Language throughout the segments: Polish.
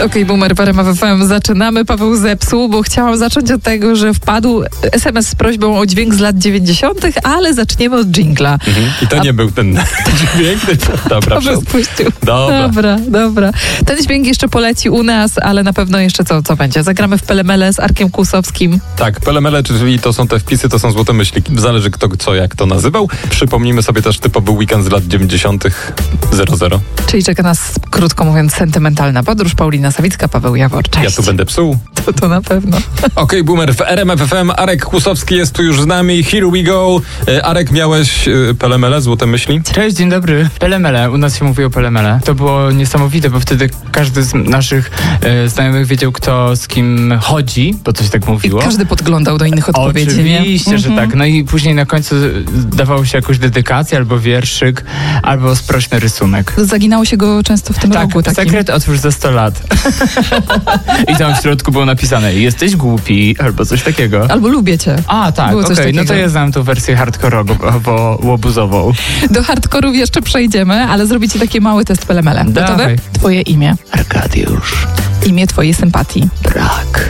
Okej, Boomer, RMF FM, zaczynamy. Paweł zepsuł, bo chciałam zacząć od tego, że wpadł SMS z prośbą o dźwięk z lat 90., ale zaczniemy od dżingla. I to nie był ten dźwięk. Dobra, Paweł spuścił. Dobra. Ten dźwięk jeszcze poleci u nas, ale na pewno jeszcze co będzie? Zagramy w Pelemele z Arkiem Kłusowskim. Tak, Pelemele, czyli to są te wpisy, to są złote myśli. Zależy kto co, jak to nazywał. Przypomnijmy sobie też typowy weekend z lat 90. 00. Czyli czeka nas, krótko mówiąc, sentymentalna podróż. Paulina Sawicka, Paweł Jawor. Cześć. Ja tu będę psuł. To na pewno. Okej, Boomer w RMF FM. Arek Kłusowski jest tu już z nami. Here we go. Arek, miałeś Pelemele, złote myśli? Cześć, dzień dobry. Pelemele. U nas się mówi o Pelemele. To było niesamowite, bo wtedy każdy z naszych znajomych wiedział, kto z kim chodzi, bo coś tak mówiło. I każdy podglądał do innych odpowiedzi. Oczywiście, że tak. No i później na końcu dawało się jakąś dedykację, albo wierszyk, albo sprośny rysunek. Zaginało się go często w tym rogu takim. Sekret otwórz za 100 lat. I tam w środku było napisane, jesteś głupi, albo coś takiego. Albo lubię cię. A, tak, okej. No to ja znam tą wersję hardkorowo-łobuzową. Do hardkorów jeszcze przejdziemy, ale zrobię ci taki mały test Pelemele. Gotowy? Dawaj. Twoje imię. Arkadiusz. Imię twojej sympatii. Brak.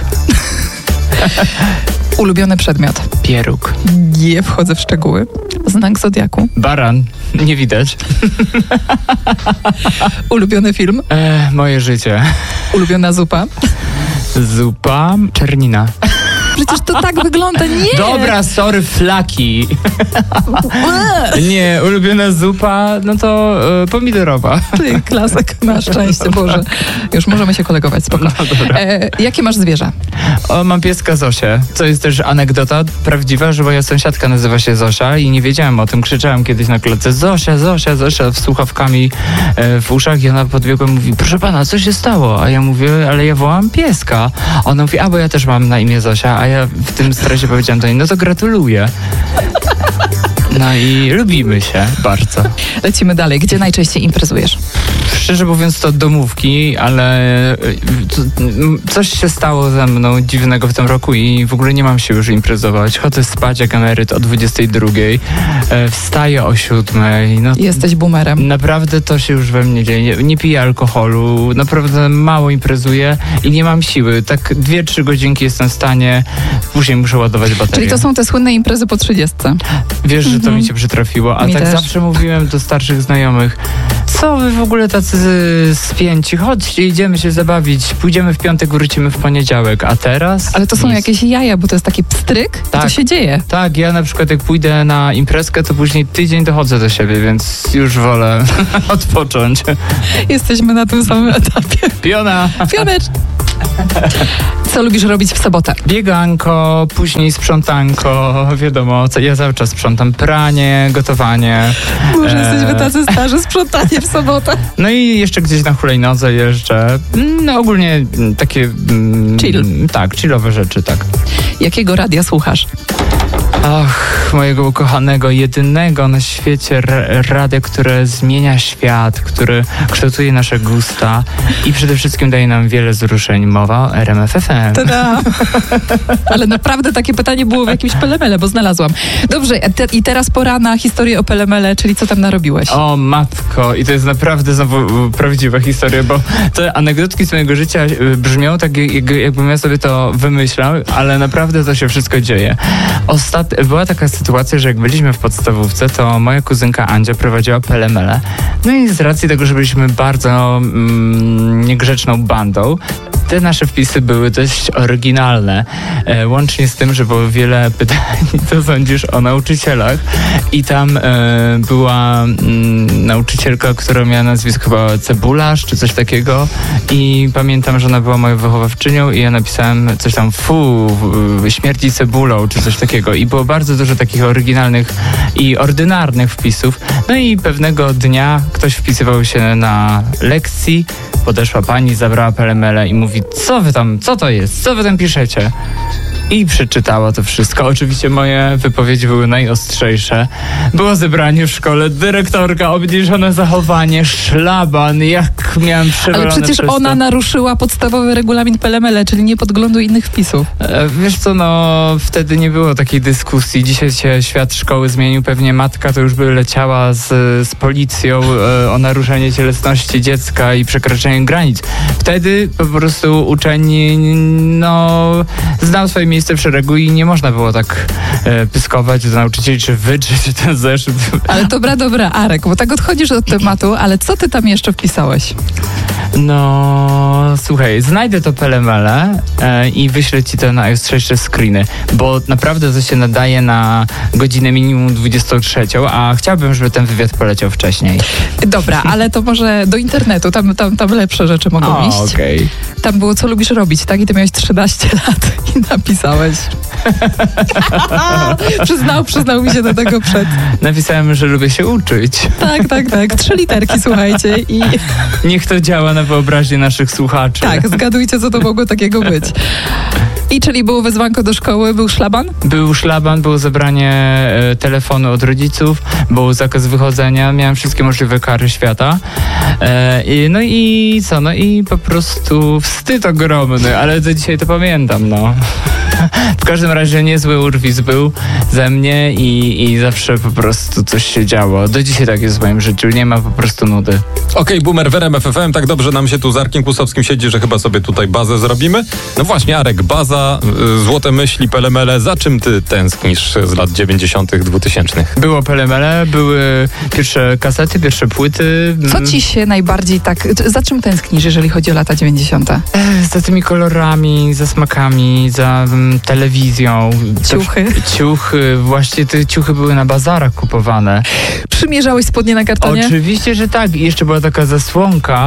Ulubiony przedmiot. Pieróg. Nie wchodzę w szczegóły. Znak zodiaku. Baran. Nie widać. Ulubiony film. Moje życie. Ulubiona zupa. Zupa czernina. Przecież to tak wygląda. Nie! Dobra, sorry, flaki. Nie, ulubiona zupa, no to pomidorowa. Ty, klasyk, na szczęście, Boże. Już możemy się kolegować, spoko. No, dobra. Jakie masz zwierzę? Mam pieska Zosię, co jest też anegdota prawdziwa, że moja sąsiadka nazywa się Zosia i nie wiedziałem o tym. Krzyczałem kiedyś na klatce Zosia, Zosia, Zosia z słuchawkami w uszach i ona podbiegła i mówi, proszę pana, co się stało? A ja mówię, ale ja wołam pieska. Ona mówi, bo ja też mam na imię Zosia, a ja w tym stresie powiedziałem do niej, no to gratuluję. No i lubimy się bardzo. Lecimy dalej. Gdzie najczęściej imprezujesz? Szczerze mówiąc to domówki, ale coś się stało ze mną dziwnego w tym roku i w ogóle nie mam się już imprezować. Chodzę spać jak emeryt o 22, wstaję o 7. No, jesteś boomerem. Naprawdę to się już we mnie dzieje. Nie piję alkoholu, naprawdę mało imprezuję i nie mam siły. Tak 2-3 godzinki jestem w stanie, później muszę ładować baterię. Czyli to są te słynne imprezy po 30. Wiesz, że to mi się przytrafiło, a Mi tak też. zawsze mówiłem do starszych znajomych, co wy w ogóle tacy spięci, chodźcie, idziemy się zabawić, pójdziemy w piątek, wrócimy w poniedziałek, a teraz? Ale to są nic. jakieś jaja, bo to jest taki pstryk, Tak. to się dzieje. Tak, ja na przykład jak pójdę na imprezkę, to później tydzień dochodzę do siebie, więc już wolę odpocząć. Jesteśmy na tym samym etapie. Piona! Pionecz! Co lubisz robić w sobotę? Bieganko, później sprzątanko, wiadomo, ja cały czas sprzątam pranie, gotowanie. Boże, jesteśmy tacy starzy, sprzątanie w sobotę. No i jeszcze gdzieś na hulajnodze jeżdżę. No ogólnie takie... Chill. Tak, chillowe rzeczy, tak. Jakiego radia słuchasz? Ach, mojego ukochanego, jedynego na świecie radia, które zmienia świat, który kształtuje nasze gusta i przede wszystkim daje nam wiele wzruszeń. Mowa o RMF FM. Tada! Ale naprawdę takie pytanie było w jakimś Pelemele, bo znalazłam. Dobrze, i teraz pora na historię o Pelemele, czyli co tam narobiłeś? O matko, i to jest naprawdę znowu prawdziwa historia, bo te anegdotki z mojego życia brzmią tak, jakbym ja sobie to wymyślał, ale naprawdę to się wszystko dzieje. Była taka sytuacja, że jak byliśmy w podstawówce, to moja kuzynka Andzia prowadziła Pelemele. No i z racji tego, że byliśmy bardzo niegrzeczną bandą, te nasze wpisy były dość oryginalne. Łącznie z tym, że było wiele pytań, co sądzisz o nauczycielach. I tam była nauczycielka, która miała nazwisko chyba Cebularz, czy coś takiego. I pamiętam, że ona była moją wychowawczynią i ja napisałem coś tam śmierci cebulą, czy coś takiego. I było bardzo dużo takich oryginalnych i ordynarnych wpisów. No i pewnego dnia ktoś wpisywał się na lekcji, podeszła pani, zabrała Pelemele i mówi, co to jest, co wy tam piszecie? i przeczytała to wszystko. Oczywiście moje wypowiedzi były najostrzejsze. Było zebranie w szkole, dyrektorka, obniżone zachowanie, szlaban, jak miałem przewalone. Ale przecież ona naruszyła podstawowy regulamin PLML, czyli nie podglądu innych wpisów. Wiesz co, wtedy nie było takiej dyskusji. Dzisiaj się świat szkoły zmienił. Pewnie matka to już by leciała z policją o naruszenie cielesności dziecka i przekroczenie granic. Wtedy po prostu uczeń znał swoje miejsce w szeregu i nie można było tak pyskować do nauczycieli, czy wydrzeć ten zeszyt. Ale dobra, Arek, bo tak odchodzisz od tematu, ale co ty tam jeszcze wpisałeś? Słuchaj, znajdę to PLML i wyślę ci te najostrzejsze screeny, bo naprawdę to się nadaje na godzinę minimum 23, a chciałbym, żeby ten wywiad poleciał wcześniej. Dobra, ale to może do internetu, tam lepsze rzeczy mogą iść. Okej. Tam było, co lubisz robić, tak? I ty miałeś 13 lat i napisałeś. Przyznał mi się do tego przed. Napisałem, że lubię się uczyć. Tak. 3 literki, słuchajcie. I niech to działa na wyobraźnię naszych słuchaczy. tak, zgadujcie, co to mogło takiego być. I czyli było wezwanko do szkoły, był szlaban? Był szlaban, było zebranie telefonu od rodziców, był zakaz wychodzenia, miałem wszystkie możliwe kary świata. I po prostu wstyd ogromny, ale do dzisiaj to pamiętam, W każdym razie niezły urwis był ze mnie i zawsze po prostu coś się działo. Do dzisiaj tak jest w moim życiu, nie ma po prostu nudy. Okej, Boomer w RMF FM, tak dobrze nam się tu z Arkiem Kłusowskim siedzi, że chyba sobie tutaj bazę zrobimy. No właśnie, Arek, baza, złote myśli, PLML, za czym ty tęsknisz z lat 90., 2000? Było PLML, były pierwsze kasety, pierwsze płyty. Co ci się najbardziej za czym tęsknisz, jeżeli chodzi o lata 90? Za tymi kolorami, za smakami, za telewizją. Ciuchy, właśnie te ciuchy były na bazarach kupowane. Przymierzałeś spodnie na kartonie? Oczywiście, że tak. I jeszcze była taka zasłonka.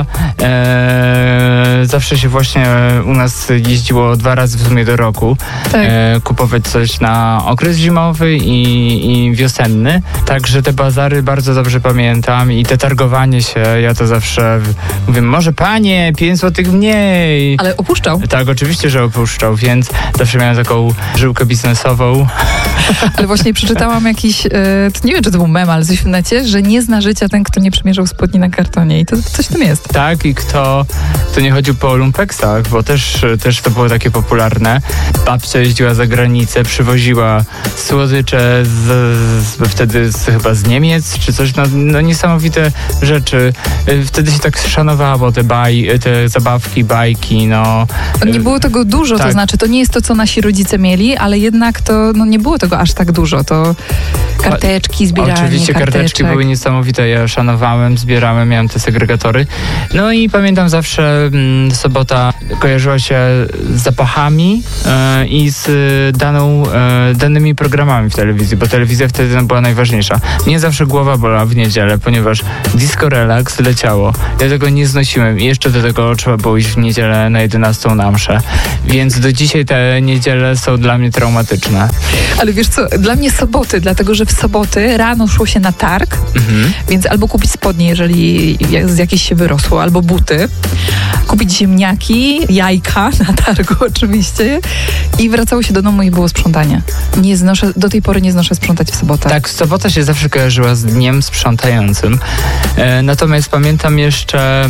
Zawsze się właśnie u nas jeździło 2 razy w sumie do roku. Tak. Kupować coś na okres zimowy i wiosenny. Także te bazary bardzo dobrze pamiętam i te targowanie się, ja to zawsze mówię, może panie, 5 złotych mniej. Ale opuszczał? Tak, oczywiście, że opuszczał, więc zawsze miałem taką żyłkę biznesową. Ale właśnie przeczytałam jakiś, nie wiem, czy to był mem, ale coś w necie, że nie zna życia ten, kto nie przymierzał spodni na kartonie i to coś w tym jest. Tak, i kto nie chodził po lumpeksach, bo też to było takie popularne. Babcia jeździła za granicę, przywoziła słodycze wtedy chyba z Niemiec, czy coś, niesamowite rzeczy. Wtedy się tak szanowało te zabawki, bajki, Nie było tego dużo, tak. To znaczy, to nie jest to, co nasi rodzice mieli, ale jednak to nie było tego aż tak dużo. To karteczki, zbieranie Oczywiście karteczki były niesamowite, ja szanowałem, zbierałem, miałem te segregatory. No i pamiętam zawsze sobota kojarzyła się z zapachami i z danymi programami w telewizji, bo telewizja wtedy była najważniejsza. Mnie zawsze głowa bolała w niedzielę, ponieważ Disco Relax leciało. Ja tego nie znosiłem i jeszcze do tego trzeba było iść w niedzielę na 11 na mszę. Więc do dzisiaj te niedziele są dla mnie traumatyczne. Ale wiesz co, dla mnie soboty, dlatego że w soboty rano szło się na targ, więc albo kupić spodnie, jeżeli z jakieś się wyrosło, albo buty, kupić ziemniaki, jajka na targu oczywiście i wracało się do domu i było sprzątanie. Do tej pory nie znoszę sprzątać w sobotę. Tak, sobota się zawsze kojarzyła z dniem sprzątającym. Natomiast pamiętam jeszcze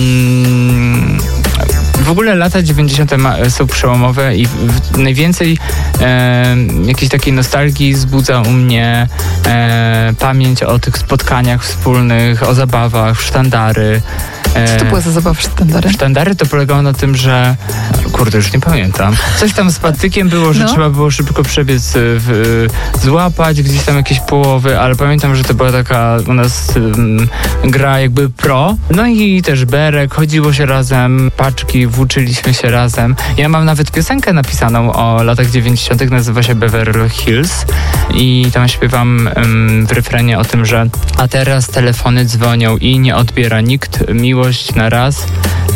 w ogóle lata 90. są przełomowe i najwięcej jakiejś takiej nostalgii wzbudza u mnie pamięć o tych spotkaniach wspólnych, o zabawach, sztandary. Co to była za zabawa sztandary? Sztandary to polegało na tym, że już nie pamiętam. Coś tam z patykiem było, że trzeba było szybko przebiec, złapać gdzieś tam jakieś połowy, ale pamiętam, że to była taka u nas gra jakby pro. No i też berek, chodziło się razem, paczki, włóczyliśmy się razem. Ja mam nawet piosenkę napisaną o latach 90., nazywa się Beverly Hills i tam śpiewam w refrenie o tym, że a teraz telefony dzwonią i nie odbiera nikt, miłość na raz,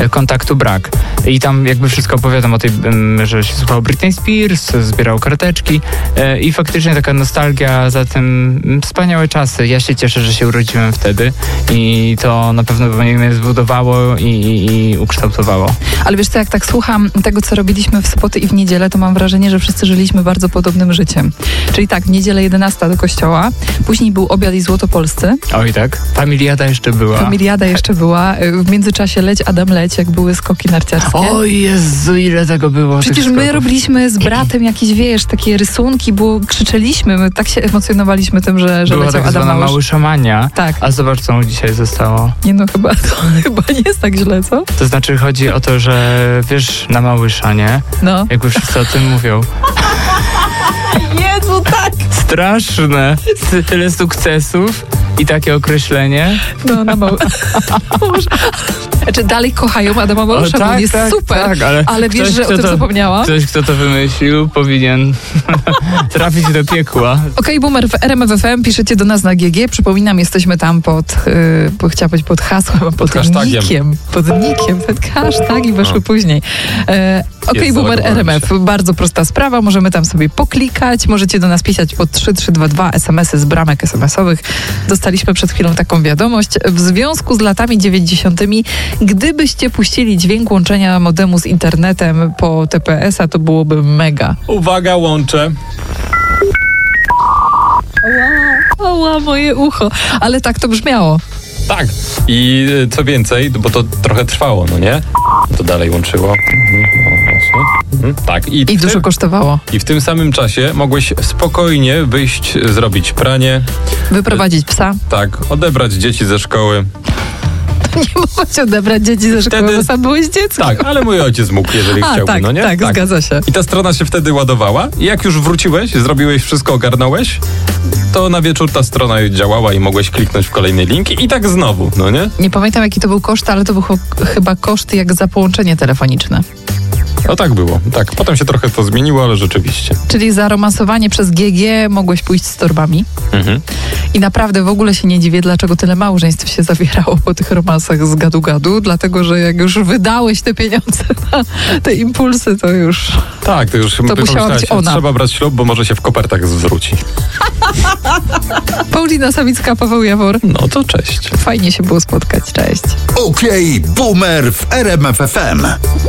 kontaktu brak. I tam jakby wszystko opowiadam o tej, że się słuchał Britney Spears, zbierał karteczki i faktycznie taka nostalgia za tym, wspaniałe czasy. Ja się cieszę, że się urodziłem wtedy i to na pewno mnie zbudowało i ukształtowało. Ale wiesz co, jak tak słucham tego, co robiliśmy w soboty i w niedzielę, to mam wrażenie, że wszyscy żyliśmy bardzo podobnym życiem. Czyli tak, w niedzielę 11 do kościoła, później był obiad i złotopolscy. Oj tak, familiada jeszcze była. Familiada jeszcze była. W międzyczasie leć Adam leć, jak były skoki narciarskie. O Jezu, ile tego było. Przecież my robiliśmy z bratem jakieś, wiesz, takie rysunki, bo krzyczeliśmy, my tak się emocjonowaliśmy tym, że była leciał tak Adam zwana Małysz. Mały Szamania. Tak. A zobacz, co mu dzisiaj zostało. Nie no, chyba nie jest tak źle, co? To znaczy chodzi o to, że wiesz, na Małysza, nie? No. Jakby wszyscy o tym mówią. Jezu, tak! Straszne. Tyle sukcesów i takie określenie. No, na mały. Znaczy, dalej kochają Adama Małysza, bo on jest super. Tak, ale wiesz, ktoś, że o tym zapomniałam? Ktoś, kto to wymyślił, powinien trafić do piekła. Okej, Boomer, w RMF FM piszecie do nas na GG. Przypominam, jesteśmy tam chciała być pod hasłem, pod hashtagiem. nickiem. Pod nickiem, ten hashtagi weszły później. Okej, Boomer, zalogowałem RMF. Bardzo prosta sprawa, możemy tam sobie poklikać. Możecie do nas pisać pod 3322 SMS-y z bramek SMS-owych. Dostaliśmy przed chwilą taką wiadomość. W związku z latami 90., gdybyście puścili dźwięk łączenia modemu z internetem po TPS-a, to byłoby mega. Uwaga, łączę. Oła, moje ucho. Ale tak to brzmiało. Tak. I co więcej, bo to trochę trwało, no nie? To dalej łączyło. Tak. I dużo kosztowało. I w tym samym czasie mogłeś spokojnie wyjść, zrobić pranie. Wyprowadzić psa. Tak, odebrać dzieci ze szkoły. Nie mogłeś odebrać dzieci ze szkoły, bo sam byłeś dzieckiem. Tak, ale mój ojciec mógł, jeżeli chciałby, tak, no nie? Tak, zgadza się. I ta strona się wtedy ładowała i jak już wróciłeś, zrobiłeś wszystko, ogarnąłeś, to na wieczór ta strona działała i mogłeś kliknąć w kolejny link i tak znowu, no nie? Nie pamiętam, jaki to był koszt, ale to był chyba koszt jak za połączenie telefoniczne. No tak było. Tak, potem się trochę to zmieniło, ale rzeczywiście. Czyli za romansowanie przez GG mogłeś pójść z torbami. I naprawdę w ogóle się nie dziwię, dlaczego tyle małżeństw się zawierało po tych romansach z gadu-gadu, dlatego, że jak już wydałeś te pieniądze na te impulsy, to już... Tak, to już musiała być ona. Trzeba brać ślub, bo może się w kopertach zwróci. Paulina Sawicka, Paweł Jawor. No to cześć. Fajnie się było spotkać. Cześć. Okej, Boomer w RMF FM.